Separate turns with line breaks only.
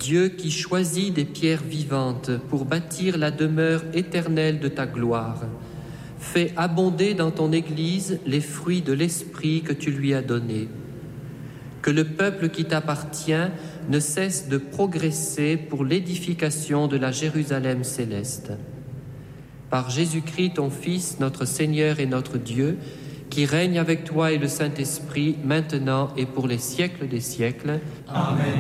Dieu qui choisit des pierres vivantes pour bâtir la demeure éternelle de ta gloire, fais abonder dans ton Église les fruits de l'Esprit que tu lui as donné. Que le peuple qui t'appartient ne cesse de progresser pour l'édification de la Jérusalem céleste. Par Jésus-Christ, ton Fils, notre Seigneur et notre Dieu, qui règne avec toi et le Saint-Esprit, maintenant et pour les siècles des siècles.
Amen.